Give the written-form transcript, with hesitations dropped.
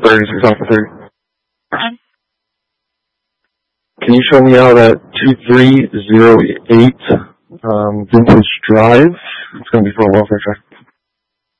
36 off the 30. Can you show me how that 2308 Vintage Drive? It's going to be for a welfare check.